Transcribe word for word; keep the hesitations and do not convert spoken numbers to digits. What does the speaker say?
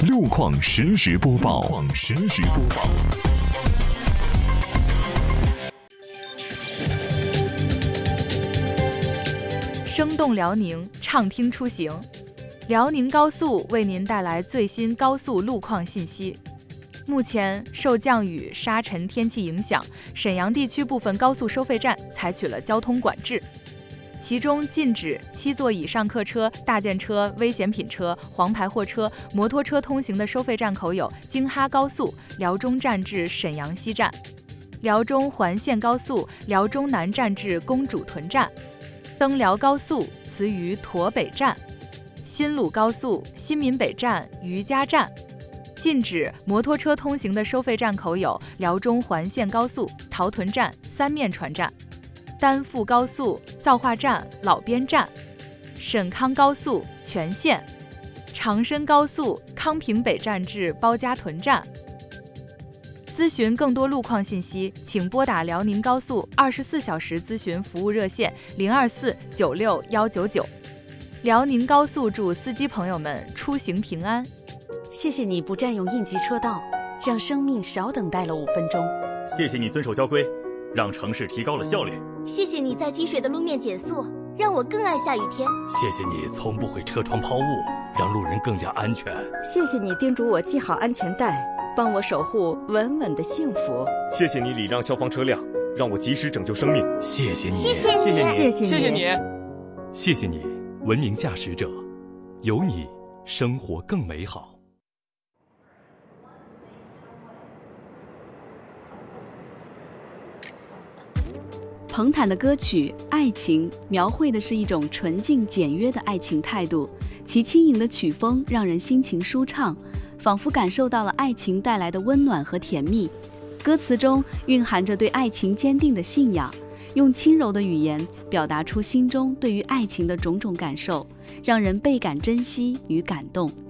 路况实时播报。路况实时播报。 生动辽宁，畅听出行。辽宁高速为您带来最新高速路况信息。目前受降雨、沙尘天气影响，沈阳地区部分高速收费站采取了交通管制，其中禁止七座以上客车、大件车、危险品车、黄牌货车、摩托车通行的收费站口有京哈高速辽中站至沈阳西站、辽中环线高速辽中南站至公主屯站、登辽高速慈榆驼北站、新鲁高速新民北站余家站。禁止摩托车通行的收费站口有辽中环线高速陶屯站三面船站、丹阜高速造化站老边站、沈康高速全线、长深高速康平北站至包家屯站。咨询更多路况信息，请拨打辽宁高速二十四小时咨询服务热线零二四九六幺九九。辽宁高速祝司机朋友们出行平安。 谢谢你不占用应急车道，让生命少等待了五分钟。 谢谢你遵守交规，让城市提高了效率。 谢谢你在积水的路面减速，让我更爱下雨天。 谢谢你从不会车窗抛物，让路人更加安全。 谢谢你叮嘱我系好安全带，帮我守护稳稳的幸福。 谢谢你礼让消防车辆，让我及时拯救生命。 谢谢你， 谢谢你， 谢谢你， 谢谢你， 谢谢你，文明驾驶者，有你，生活更美好。 彭坦的歌曲《爱情》描绘的是一种纯净简约的爱情态度，其轻盈的曲风让人心情舒畅，仿佛感受到了爱情带来的温暖和甜蜜。歌词中蕴含着对爱情坚定的信仰，用轻柔的语言表达出心中对于爱情的种种感受，让人倍感珍惜与感动。